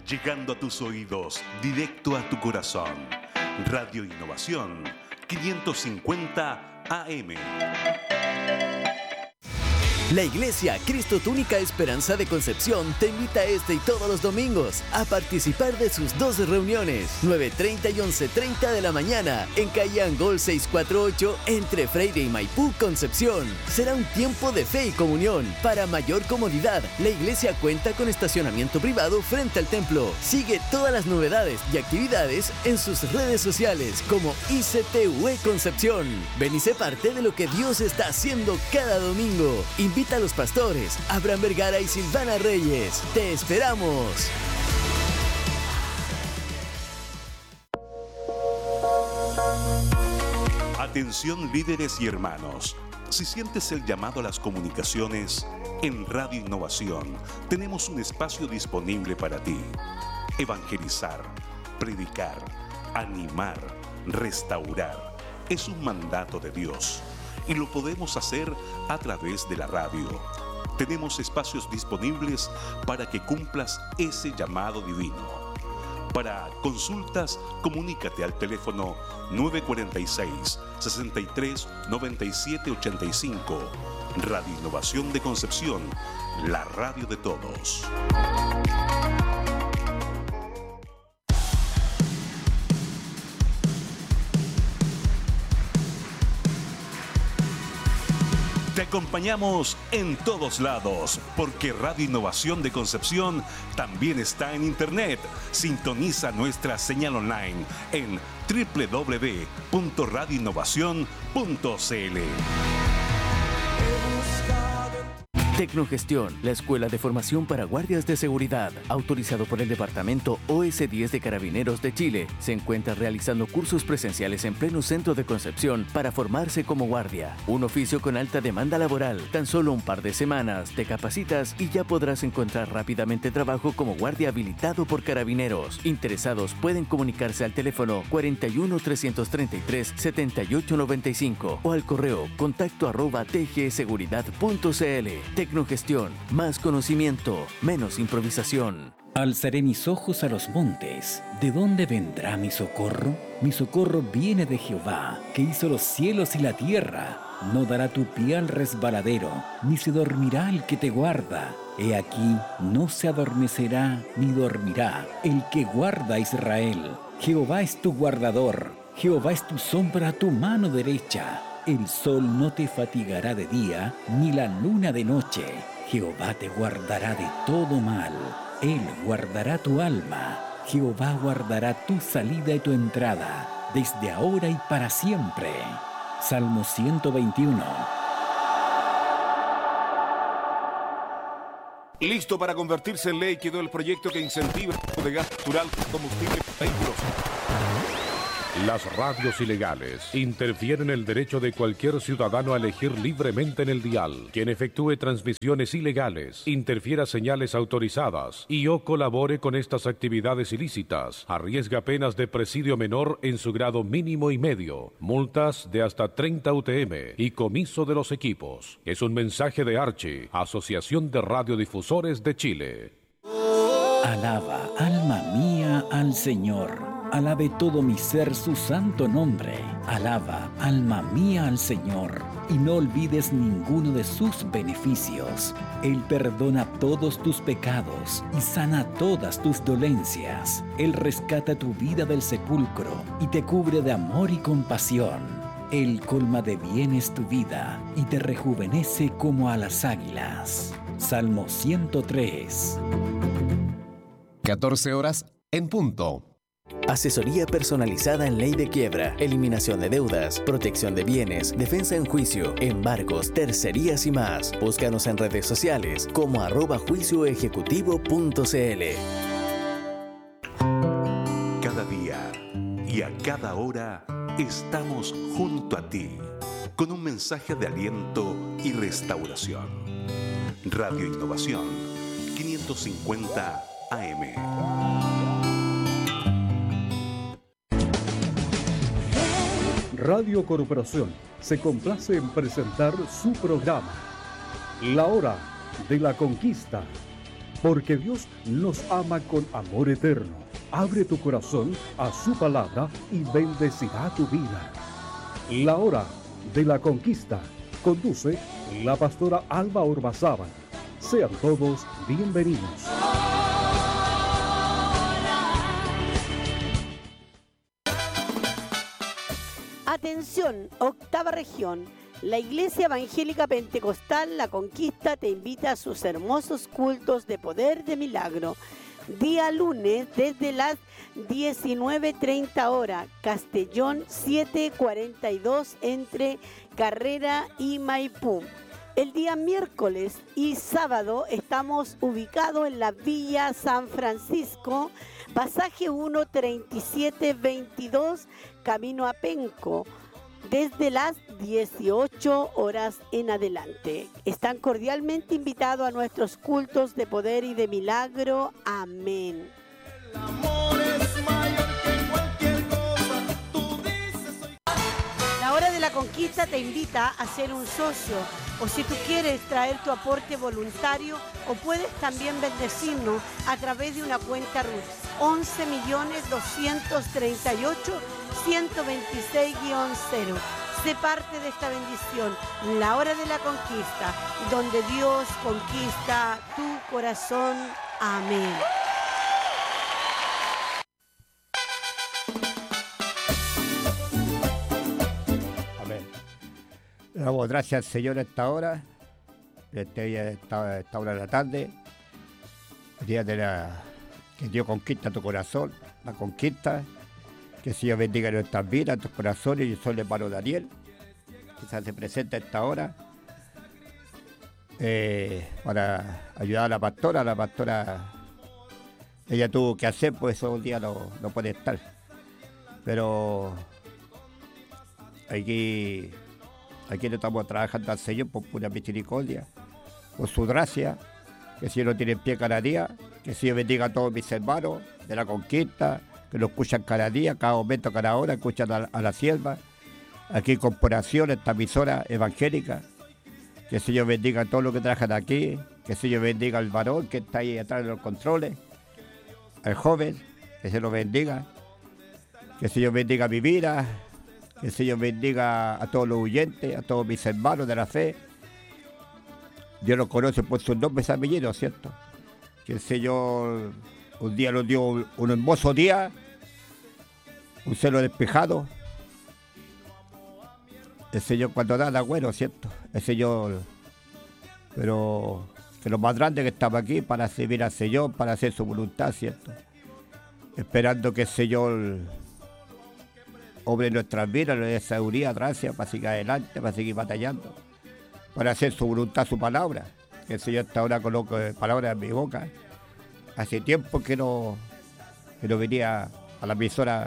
llegando a tus oídos, directo a tu corazón. Radio Innovación 550 AM. La Iglesia Cristo Tu Única Esperanza de Concepción te invita este y todos los domingos a participar de sus 2 reuniones, 9:30 y 11:30 de la mañana, en calle Angol 648, entre Freire y Maipú, Concepción. Será un tiempo de fe y comunión. Para mayor comodidad, la iglesia cuenta con estacionamiento privado frente al templo. Sigue todas las novedades y actividades en sus redes sociales como ICTUE Concepción. Ven y sé parte de lo que Dios está haciendo cada domingo. Invita a los pastores Abraham Vergara y Silvana Reyes. ¡Te esperamos! Atención líderes y hermanos. Si sientes el llamado a las comunicaciones, en Radio Innovación tenemos un espacio disponible para ti. Evangelizar, predicar, animar, restaurar. Es un mandato de Dios. Y lo podemos hacer a través de la radio. Tenemos espacios disponibles para que cumplas ese llamado divino. Para consultas, comunícate al teléfono 946-63-9785. Radio Innovación de Concepción, la radio de todos. Te acompañamos en todos lados, porque Radio Innovación de Concepción también está en Internet. Sintoniza nuestra señal online en www.radioinnovacion.cl. Tecnogestión, la escuela de formación para guardias de seguridad, autorizado por el Departamento OS10 de Carabineros de Chile, se encuentra realizando cursos presenciales en pleno centro de Concepción para formarse como guardia. Un oficio con alta demanda laboral. Tan solo un par de semanas te capacitas y ya podrás encontrar rápidamente trabajo como guardia habilitado por Carabineros. Interesados pueden comunicarse al teléfono 41 333 7895 o al correo contacto@tgseguridad.cl. Tecnogestión, más conocimiento, menos improvisación. Alzaré mis ojos a los montes. ¿De dónde vendrá mi socorro? Mi socorro viene de Jehová, que hizo los cielos y la tierra. No dará tu pie al resbaladero, ni se dormirá el que te guarda. He aquí, no se adormecerá ni dormirá el que guarda a Israel. Jehová es tu guardador, Jehová es tu sombra a tu mano derecha. El sol no te fatigará de día, ni la luna de noche. Jehová te guardará de todo mal. Él guardará tu alma. Jehová guardará tu salida y tu entrada, desde ahora y para siempre. Salmo 121. Listo para convertirse en ley quedó el proyecto que incentiva el uso de gas natural como combustible para vehículos. Las radios ilegales interfieren el derecho de cualquier ciudadano a elegir libremente en el dial. Quien efectúe transmisiones ilegales, interfiera señales autorizadas y o colabore con estas actividades ilícitas, arriesga penas de presidio menor en su grado mínimo y medio, multas de hasta 30 UTM y comiso de los equipos. Es un mensaje de Archi, Asociación de Radiodifusores de Chile. Alaba, alma mía, al Señor. Alabe todo mi ser su santo nombre. Alaba, alma mía, al Señor, y no olvides ninguno de sus beneficios. Él perdona todos tus pecados y sana todas tus dolencias. Él rescata tu vida del sepulcro y te cubre de amor y compasión. Él colma de bienes tu vida y te rejuvenece como a las águilas. Salmo 103. 14 horas en punto. Asesoría personalizada en ley de quiebra, eliminación de deudas, protección de bienes, defensa en juicio, embargos, tercerías y más. Búscanos en redes sociales como @juicioejecutivo.cl. Cada día y a cada hora estamos junto a ti con un mensaje de aliento y restauración. Radio Innovación 550 AM. Radio Corporación se complace en presentar su programa La Hora de la Conquista. porque Dios nos ama con amor eterno. Abre tu corazón a su palabra y bendecirá tu vida. La hora de la conquista. Conduce la pastora Alba Ormazábal. Sean todos bienvenidos. Atención, octava región. La Iglesia Evangélica Pentecostal La Conquista te invita a sus hermosos cultos de poder de milagro. Día lunes desde las 19:30 horas, Castellón 742 entre Carrera y Maipú. El día miércoles y sábado estamos ubicados en la Villa San Francisco, pasaje 13722, camino a Penco, desde las 18 horas en adelante. Están cordialmente invitados a nuestros cultos de poder y de milagro. Amén. La Hora de la Conquista te invita a ser un socio, o si tú quieres traer tu aporte voluntario, o puedes también bendecirnos a través de una cuenta RUT 11.238.126-0. Sé parte de esta bendición, La Hora de la Conquista, donde Dios conquista tu corazón. Amén. Damos gracias al Señor a esta hora, esta hora de la tarde, el día de que Dios conquista tu corazón, la conquista, que el Señor bendiga nuestras vidas, tus corazones. Yo soy el hermano Daniel, que se presenta a esta hora para ayudar a la pastora, ella tuvo que hacer, pues esos días no puede estar, pero aquí le estamos trabajando al Señor por pura misericordia, por su gracia, que el Señor no tiene pie cada día, que el Señor bendiga a todos mis hermanos de la conquista, que lo escuchan cada día, cada momento, cada hora, escuchan a la sierva, aquí en Corporación, esta emisora evangélica, que el Señor bendiga a todos los que trabajan aquí, que el Señor bendiga al varón que está ahí atrás de los controles, al joven, que se lo bendiga, que el Señor bendiga mi vida, que el Señor bendiga a todos los oyentes, a todos mis hermanos de la fe. Dios los conoce por sus nombres y apellidos, ¿cierto? Que el Señor un día nos dio un hermoso día, un cielo despejado. El Señor cuando da bueno, ¿cierto? El Señor, pero que lo más grande que estamos aquí para servir al Señor, para hacer su voluntad, ¿cierto? Esperando que el Señor obre en nuestras vidas, nos dé sabiduría, gracia, para seguir adelante, para seguir batallando, para hacer su voluntad, su palabra. Que el Señor hasta ahora coloque palabras en mi boca. Hace tiempo que no venía a la emisora,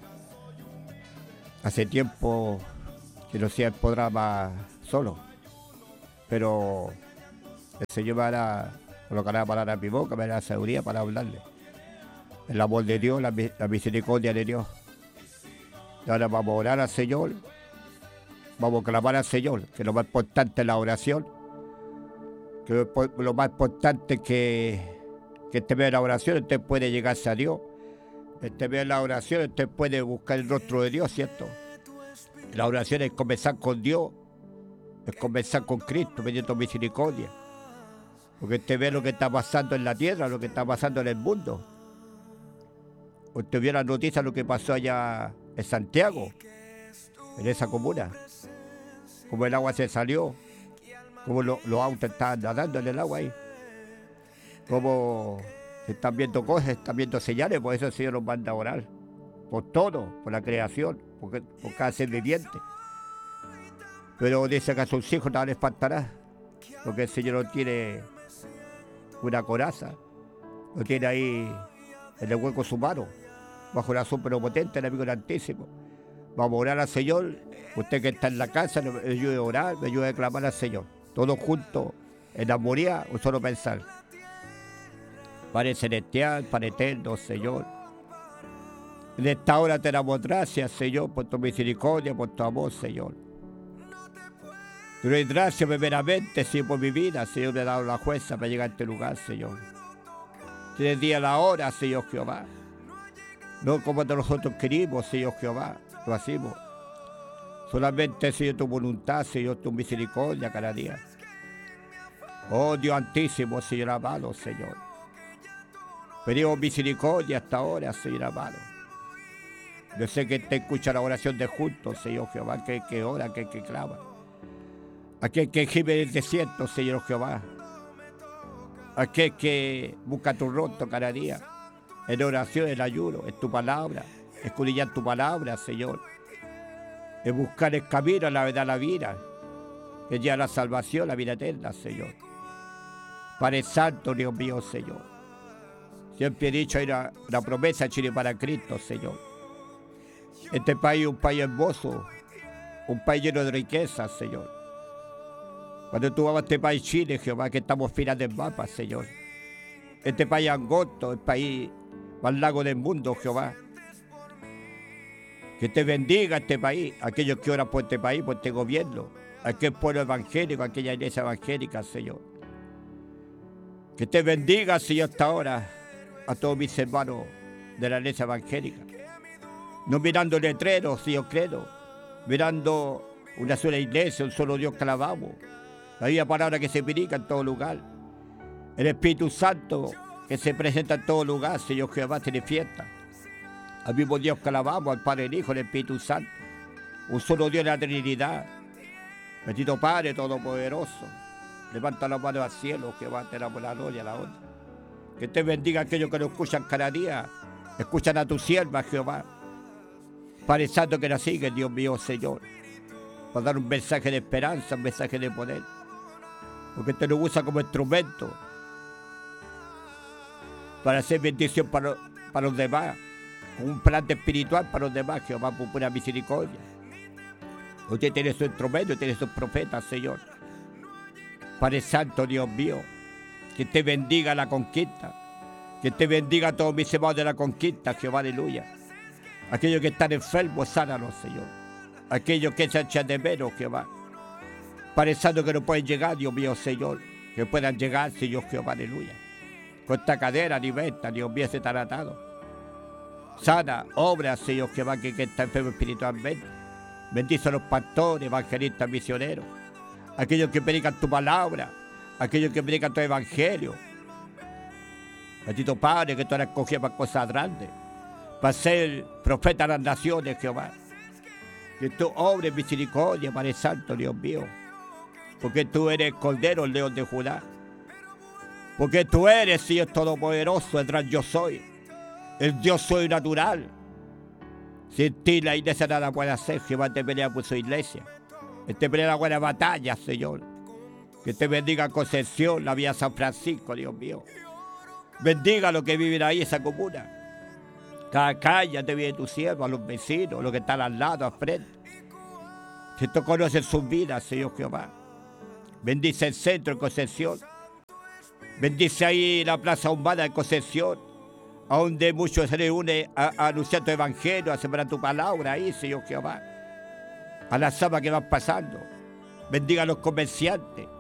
hace tiempo que no hacía el programa solo, pero el Señor me hará, colocará palabras en mi boca, me dará sabiduría para hablarle. El amor de Dios, la misericordia de Dios. Y ahora vamos a orar al Señor, vamos a clamar al Señor, que lo más importante es la oración, que lo más importante es que este medio de la oración usted puede llegarse a Dios, este medio de la oración usted puede buscar el rostro de Dios, ¿cierto? La oración es comenzar con Dios, es comenzar con Cristo, pidiendo misericordia, porque usted ve lo que está pasando en la tierra, lo que está pasando en el mundo. Usted vio la noticia de lo que pasó allá en Santiago, en esa comuna, como el agua se salió, como los autos estaban nadando en el agua ahí, como se están viendo cosas, se están viendo señales. Por eso el Señor nos manda a orar, por todo, por la creación, por cada ser viviente. Pero dice que a sus hijos nada les faltará, porque el Señor no tiene una coraza, lo tiene ahí en el hueco de su mano, bajo la sombra potente del amigo Altísimo. Vamos a orar al Señor. Usted que está en la casa, me ayude a orar, me ayude a clamar al Señor. Todos juntos, en armonía, un solo pensar. Padre celestial, Padre eterno, Señor. En esta hora te damos gracias, Señor, por tu misericordia, por tu amor, Señor. Te doy gracias primeramente, Señor, por mi vida. Señor, me ha dado la fuerza para llegar a este lugar, Señor. Te día la hora, Señor Jehová. No como nosotros queremos, Señor Jehová, lo hacemos. Solamente, Señor, tu voluntad, Señor, tu misericordia cada día. Oh Dios Altísimo, Señor amado, Señor. Pedimos misericordia hasta ahora, Señor amado. Yo sé que te escucha la oración de justos, Señor Jehová, que ora, que clama. Aquel que gime en el desierto, Señor Jehová. Aquel que busca tu rostro cada día. En oración, en ayuno, en tu palabra. Escudriñar tu palabra, Señor. En buscar el camino, la verdad, la vida. Que lleva la salvación, la vida eterna, Señor. Padre Santo, Dios mío, Señor. Siempre he dicho, hay una promesa en Chile para Cristo, Señor. Este país es un país hermoso, un país lleno de riquezas, Señor. Cuando tú vas a este país Chile, Jehová, que estamos final del mapa, Señor. Este país angosto, el país más largo del mundo, Jehová. Que te bendiga este país, aquellos que oran por este país, por este gobierno, aquel pueblo evangélico, aquella iglesia evangélica, Señor. Que te bendiga, Señor, hasta ahora a todos mis hermanos de la iglesia evangélica. No mirando letreros, Señor, credo, mirando una sola iglesia, un solo Dios que alabamos. La misma palabra que se predica en todo lugar. El Espíritu Santo que se presenta en todo lugar, Señor Jehová, se fiesta. Al mismo Dios que alabamos, al Padre, el Hijo, el Espíritu Santo. Un solo Dios de la Trinidad. Bendito Padre Todopoderoso. Levanta la mano al cielo, Jehová, te damos la gloria, la honra. Que te bendiga a aquellos que nos escuchan cada día. Escuchan a tu sierva, Jehová. Padre Santo, que la sigue, Dios mío, Señor. Para dar un mensaje de esperanza, un mensaje de poder. Porque te lo usa como instrumento. Para hacer bendición para los demás. Con un plan espiritual para los demás, Jehová, por pura misericordia. Usted tiene su instrumento, tiene sus profetas, Señor. Padre Santo, Dios mío, que te bendiga la conquista, que te bendiga a todos mis hermanos de la conquista, Jehová, aleluya. Aquellos que están enfermos, sánalos, Señor. Aquellos que se echan de menos, Jehová. Padre Santo, que no pueden llegar, Dios mío, Señor, que puedan llegar, Señor, Jehová, aleluya. Con esta cadera, alimenta, Dios mío, se están atados. Sana, obra, Señor, Jehová, que está enfermo espiritualmente. Bendice a los pastores, evangelistas, misioneros. Aquellos que predican tu palabra, aquellos que predican tu evangelio. Bendito Padre, que tú eres escogido para cosas grandes, para ser profeta de las naciones, Jehová. Que tú obres misericordia, Padre Santo, Dios mío. Porque tú eres Cordero, el León de Judá. Porque tú eres, Señor Todopoderoso, el gran yo soy. El Dios soy natural. Sin ti la iglesia nada puede hacer. Jehová te pelea por su iglesia. Te pelea la buena batalla, Señor. Que te bendiga Concepción, la Vía San Francisco, Dios mío. Bendiga a los que viven ahí, esa comuna. Cada calle te viene tu siervo, a los vecinos, los que están al lado, al frente. Si tú conoces sus vidas, Señor Jehová. Bendice el centro de Concepción. Bendice ahí la plaza humana de Concepción, a donde muchos se reúnen a anunciar tu evangelio, a sembrar tu palabra ahí, Señor Jehová. A las almas que van pasando. Bendiga a los comerciantes.